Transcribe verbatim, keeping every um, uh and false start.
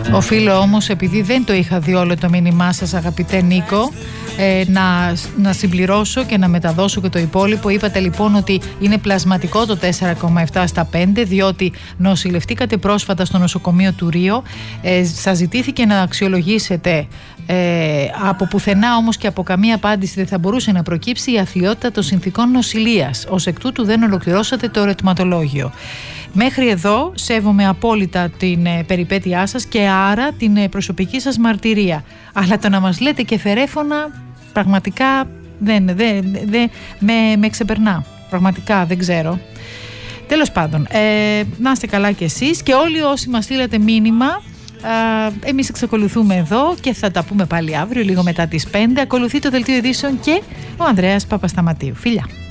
Οφείλω όμως, επειδή δεν το είχα δει όλο το μήνυμά σας, αγαπητέ Νίκο, ε, να, να συμπληρώσω και να μεταδώσω και το υπόλοιπο. Είπατε λοιπόν ότι είναι πλασματικό το τέσσερα κόμμα επτά στα πέντε, διότι νοσηλευτήκατε πρόσφατα στο νοσοκομείο του Ρίο. Ε, σας ζητήθηκε να αξιολογήσετε, ε, από πουθενά όμως και από καμία απάντηση δεν θα μπορούσε να προκύψει η αθλιότητα των συνθηκών νοσηλείας. Ως εκ τούτου δεν ολοκληρώσατε το ερωτηματολόγιο. Μέχρι εδώ σέβομαι απόλυτα την ε, περιπέτειά σας και άρα την ε, προσωπική σας μαρτυρία. Αλλά το να μας λέτε και φερέφωνα πραγματικά δεν, δεν, δεν με, με ξεπερνά. Πραγματικά δεν ξέρω. Τέλος πάντων, ε, να είστε καλά κι εσείς και όλοι όσοι μας στείλατε μήνυμα. Ε, εμείς εξακολουθούμε εδώ και θα τα πούμε πάλι αύριο λίγο μετά τις πέντε. Ακολουθεί το δελτίο ειδήσεων και ο Ανδρέας Παπασταματίου. Φιλιά!